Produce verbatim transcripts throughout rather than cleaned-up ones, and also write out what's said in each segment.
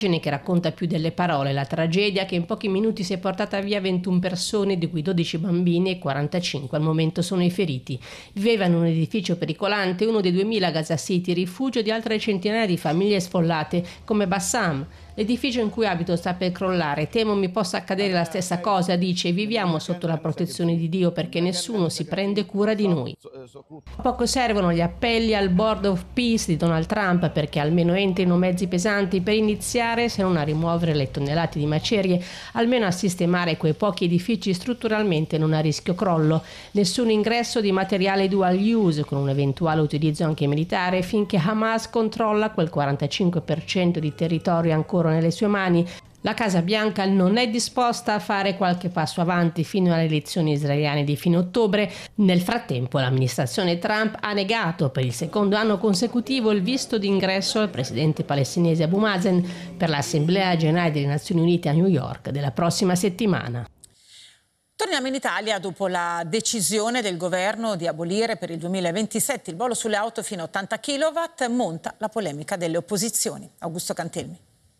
che racconta più delle parole la tragedia che in pochi minuti si è portata via ventuno persone, di cui dodici bambini e quarantacinque al momento sono i feriti. Viveva in un edificio pericolante, uno dei duemila a Gaza City, rifugio di altre centinaia di famiglie sfollate come Bassam. L'edificio in cui abito sta per crollare, temo mi possa accadere la stessa cosa, dice, viviamo sotto la protezione di Dio perché nessuno si prende cura di noi. Poco servono gli appelli al Board of Peace di Donald Trump perché almeno entrino mezzi pesanti per iniziare, se non a rimuovere le tonnellate di macerie, almeno a sistemare quei pochi edifici strutturalmente non a rischio crollo. Nessun ingresso di materiale dual use, con un eventuale utilizzo anche militare, finché Hamas controlla quel quarantacinque per cento di territorio ancora nelle sue mani. La Casa Bianca non è disposta a fare qualche passo avanti fino alle elezioni israeliane di fine ottobre. Nel frattempo l'amministrazione Trump ha negato per il secondo anno consecutivo il visto d'ingresso al presidente palestinese Abu Mazen per l'Assemblea Generale delle Nazioni Unite a New York della prossima settimana. Torniamo in Italia dopo la decisione del governo di abolire per il duemilaventisette il bollo sulle auto fino a ottanta chilowatt, monta la polemica delle opposizioni. Augusto Cantelmi.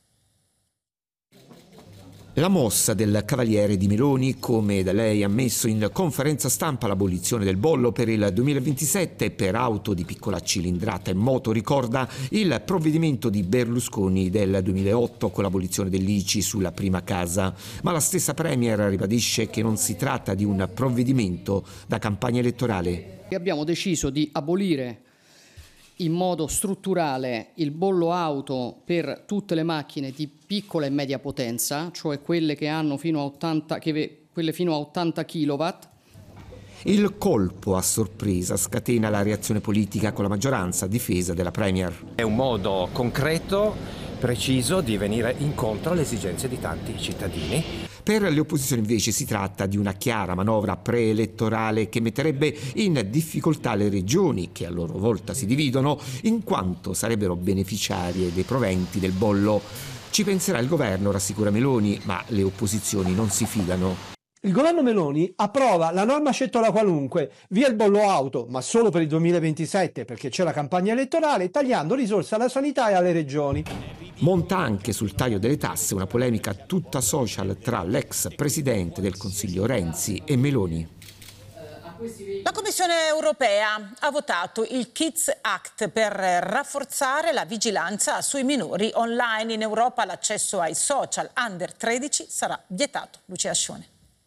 La mossa del Cavaliere di Meloni, come da lei ammesso in conferenza stampa, l'abolizione del bollo per il duemilaventisette per auto di piccola cilindrata e moto, ricorda il provvedimento di Berlusconi del duemilaotto con l'abolizione dell'I C I sulla prima casa. Ma la stessa Premier ribadisce che non si tratta di un provvedimento da campagna elettorale. Abbiamo deciso di abolire in modo strutturale il bollo auto per tutte le macchine di piccola e media potenza, cioè quelle che hanno fino a ottanta, che, quelle fino a ottanta chilowatt. Il colpo a sorpresa scatena la reazione politica con la maggioranza a difesa della Premier. È un modo concreto, preciso di venire incontro alle esigenze di tanti cittadini. Per le opposizioni invece si tratta di una chiara manovra preelettorale che metterebbe in difficoltà le regioni, che a loro volta si dividono, in quanto sarebbero beneficiarie dei proventi del bollo. Ci penserà il governo, rassicura Meloni, ma le opposizioni non si fidano. Il governo Meloni approva la norma scettola qualunque, via il bollo auto, ma solo per il duemilaventisette perché c'è la campagna elettorale, tagliando risorse alla sanità e alle regioni. Monta anche sul taglio delle tasse una polemica tutta social tra l'ex presidente del Consiglio Renzi e Meloni. La Commissione europea ha votato il Kids Act per rafforzare la vigilanza sui minori online. In Europa l'accesso ai social under tredici sarà vietato. Lucia Ascione.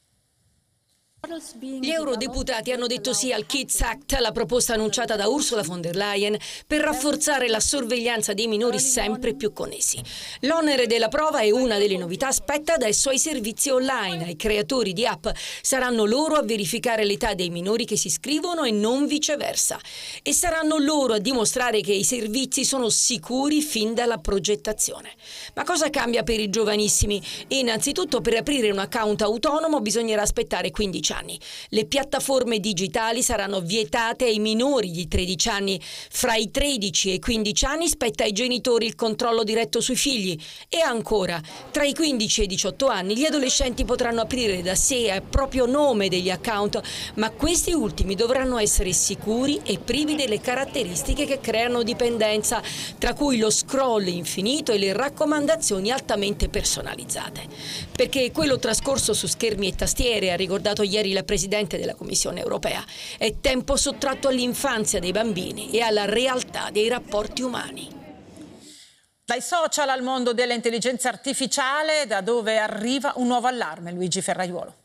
Gli eurodeputati hanno detto sì al Kids Act, la proposta annunciata da Ursula von der Leyen per rafforzare la sorveglianza dei minori sempre più connessi. L'onere della prova e una delle novità spetta adesso ai servizi online, ai creatori di app. Saranno loro a verificare l'età dei minori che si iscrivono e non viceversa. E saranno loro a dimostrare che i servizi sono sicuri fin dalla progettazione. Ma cosa cambia per i giovanissimi? Innanzitutto, per aprire un account autonomo bisognerà aspettare quindici anni. Le piattaforme digitali saranno vietate ai minori di tredici anni. Fra i tredici e i quindici anni spetta ai genitori il controllo diretto sui figli. E ancora, tra i quindici e i diciotto anni gli adolescenti potranno aprire da sé a proprio nome degli account, ma questi ultimi dovranno essere sicuri e privi delle caratteristiche che creano dipendenza, tra cui lo scroll infinito e le raccomandazioni altamente personalizzate. Perché quello trascorso su schermi e tastiere, ha ricordato ieri la Presidente della Commissione europea, è tempo sottratto all'infanzia dei bambini e alla realtà dei rapporti umani. Dai social al mondo dell'intelligenza artificiale, da dove arriva un nuovo allarme. Luigi Ferraiuolo.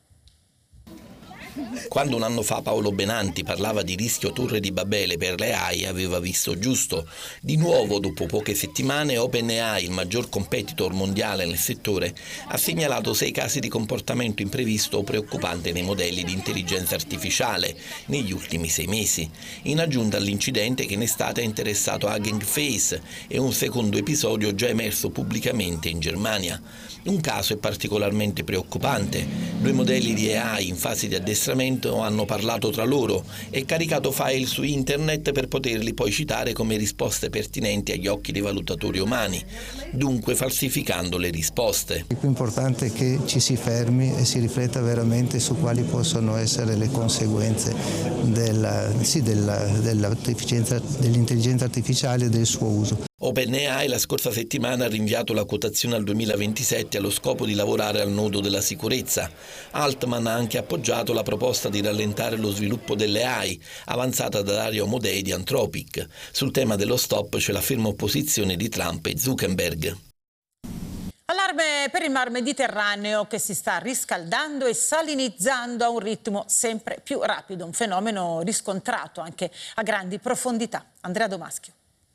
Quando un anno fa Paolo Benanti parlava di rischio Torre di Babele per le A I, aveva visto giusto. Di nuovo, dopo poche settimane, OpenAI, il maggior competitor mondiale nel settore, ha segnalato sei casi di comportamento imprevisto o preoccupante nei modelli di intelligenza artificiale negli ultimi sei mesi, in aggiunta all'incidente che in estate ha interessato Hugging Face e un secondo episodio già emerso pubblicamente in Germania. Un caso è particolarmente preoccupante. Due modelli di A I in fase di addestramento hanno parlato tra loro e caricato file su internet per poterli poi citare come risposte pertinenti agli occhi dei valutatori umani, dunque falsificando le risposte. Il più importante è che ci si fermi e si rifletta veramente su quali possono essere le conseguenze della, sì, della, dell'intelligenza artificiale e del suo uso. OpenAI la scorsa settimana ha rinviato la quotazione al duemilaventisette allo scopo di lavorare al nodo della sicurezza. Altman ha anche appoggiato la proposta di rallentare lo sviluppo delle A I, avanzata da Dario Amodei di Anthropic. Sul tema dello stop c'è la ferma opposizione di Trump e Zuckerberg. Allarme per il Mar Mediterraneo che si sta riscaldando e salinizzando a un ritmo sempre più rapido, un fenomeno riscontrato anche a grandi profondità. Andrea Domaschio.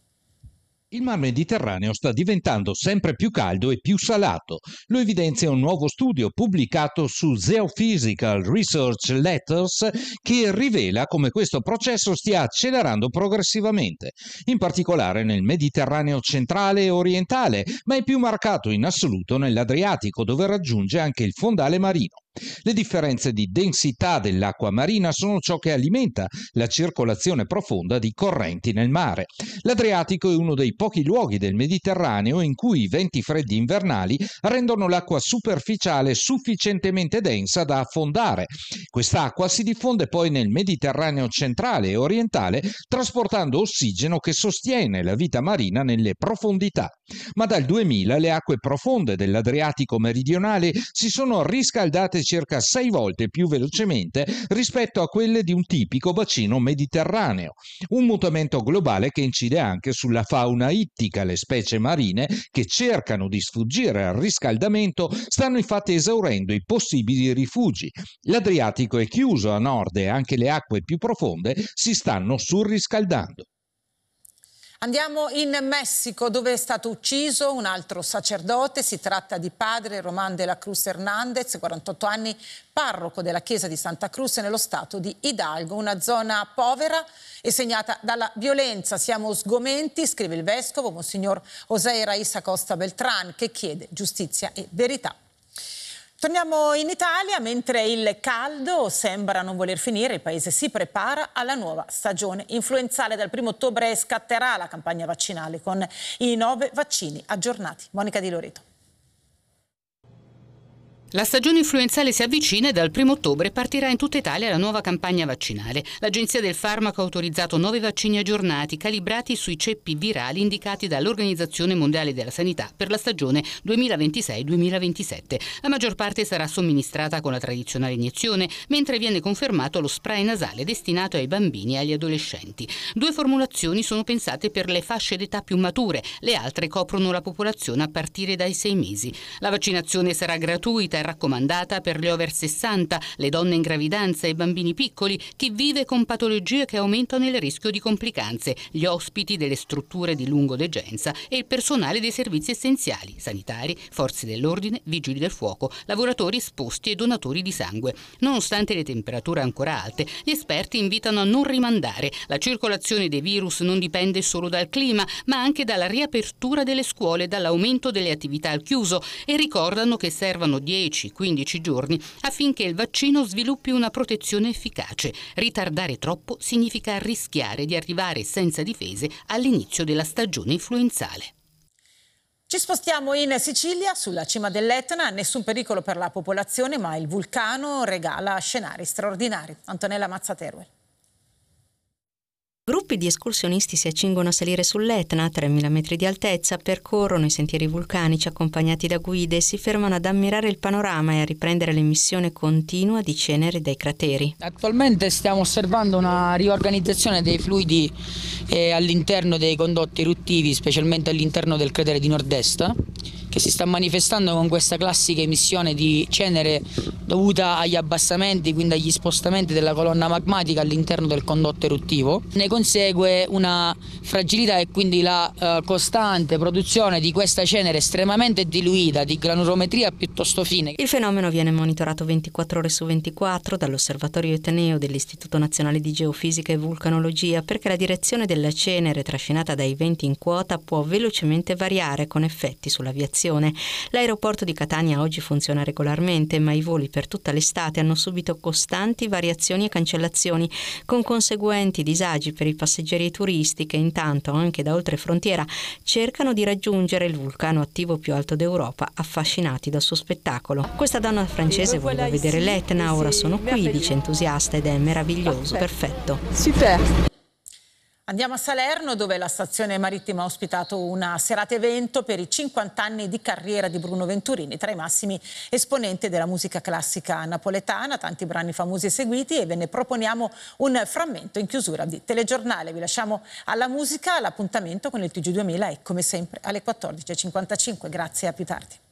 Il Mar Mediterraneo sta diventando sempre più caldo e più salato. Lo evidenzia un nuovo studio pubblicato su Geophysical Research Letters che rivela come questo processo stia accelerando progressivamente, in particolare nel Mediterraneo centrale e orientale, ma è più marcato in assoluto nell'Adriatico, dove raggiunge anche il fondale marino. Le differenze di densità dell'acqua marina sono ciò che alimenta la circolazione profonda di correnti nel mare. L'Adriatico è uno dei pochi luoghi del Mediterraneo in cui i venti freddi invernali rendono l'acqua superficiale sufficientemente densa da affondare. Quest'acqua si diffonde poi nel Mediterraneo centrale e orientale, trasportando ossigeno che sostiene la vita marina nelle profondità. Ma dal duemila le acque profonde dell'Adriatico meridionale si sono riscaldate circa sei volte più velocemente rispetto a quelle di un tipico bacino mediterraneo. Un mutamento globale che incide anche sulla fauna ittica. Le specie marine che cercano di sfuggire al riscaldamento stanno infatti esaurendo i possibili rifugi. L'Adriatico è chiuso a nord e anche le acque più profonde si stanno surriscaldando. Andiamo in Messico, dove è stato ucciso un altro sacerdote. Si tratta di padre Román de la Cruz Hernández, quarantotto anni, parroco della chiesa di Santa Cruz nello stato di Hidalgo, una zona povera e segnata dalla violenza. Siamo sgomenti, scrive il vescovo, Monsignor José Raiz Acosta Beltrán, che chiede giustizia e verità. Torniamo in Italia, mentre il caldo sembra non voler finire, il paese si prepara alla nuova stagione influenzale. Dal primo ottobre scatterà la campagna vaccinale con i nove vaccini aggiornati. Monica Di Loreto. La stagione influenzale si avvicina e dal primo ottobre partirà in tutta Italia la nuova campagna vaccinale. L'Agenzia del Farmaco ha autorizzato nove vaccini aggiornati calibrati sui ceppi virali indicati dall'Organizzazione Mondiale della Sanità per la stagione duemilaventisei duemilaventisette. La maggior parte sarà somministrata con la tradizionale iniezione, mentre viene confermato lo spray nasale destinato ai bambini e agli adolescenti. Due formulazioni sono pensate per le fasce d'età più mature, le altre coprono la popolazione a partire dai sei mesi. La vaccinazione sarà gratuita e raccomandata per gli over sessanta, le donne in gravidanza e i bambini piccoli, chi vive con patologie che aumentano il rischio di complicanze, gli ospiti delle strutture di lungodegenza e il personale dei servizi essenziali, sanitari, forze dell'ordine, vigili del fuoco, lavoratori esposti e donatori di sangue. Nonostante le temperature ancora alte, gli esperti invitano a non rimandare. La circolazione dei virus non dipende solo dal clima, ma anche dalla riapertura delle scuole e dall'aumento delle attività al chiuso, e ricordano che servono dieci quindici giorni affinché il vaccino sviluppi una protezione efficace. Ritardare troppo significa rischiare di arrivare senza difese all'inizio della stagione influenzale. Ci spostiamo in Sicilia, sulla cima dell'Etna. Nessun pericolo per la popolazione, ma il vulcano regala scenari straordinari. Antonella Mazzateruel. Gruppi di escursionisti si accingono a salire sull'Etna a tremila metri di altezza, percorrono i sentieri vulcanici accompagnati da guide e si fermano ad ammirare il panorama e a riprendere l'emissione continua di ceneri dai crateri. Attualmente stiamo osservando una riorganizzazione dei fluidi eh, all'interno dei condotti eruttivi, specialmente all'interno del cratere di nord-est, che si sta manifestando con questa classica emissione di cenere dovuta agli abbassamenti, quindi agli spostamenti della colonna magmatica all'interno del condotto eruttivo. Ne consegue una fragilità e quindi la eh, costante produzione di questa cenere estremamente diluita, di granulometria piuttosto fine. Il fenomeno viene monitorato ventiquattro ore su ventiquattro dall'Osservatorio Etneo dell'Istituto Nazionale di Geofisica e Vulcanologia, perché la direzione della cenere trascinata dai venti in quota può velocemente variare con effetti sull'aviazione. L'aeroporto di Catania oggi funziona regolarmente, ma i voli per tutta l'estate hanno subito costanti variazioni e cancellazioni, con conseguenti disagi per i passeggeri e i turisti che intanto anche da oltre frontiera cercano di raggiungere il vulcano attivo più alto d'Europa, affascinati dal suo spettacolo. Questa donna francese voleva vedere l'Etna, ora sono qui, dice entusiasta, ed è meraviglioso, perfetto. Super! Andiamo a Salerno, dove la stazione marittima ha ospitato una serata evento per i cinquanta anni di carriera di Bruno Venturini, tra i massimi esponenti della musica classica napoletana, tanti brani famosi e seguiti, e ve ne proponiamo un frammento in chiusura di telegiornale. Vi lasciamo alla musica, l'appuntamento con il T G duemila è come sempre alle quattordici e cinquantacinque. Grazie, a più tardi.